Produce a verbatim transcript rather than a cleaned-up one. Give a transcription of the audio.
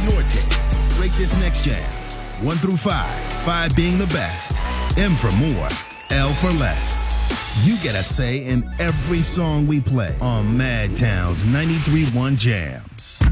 Norte. Rate this next jam. One through five. Five being the best. M for more. L for less. You get a say in every song we play on Madtown's ninety-three point one Jams.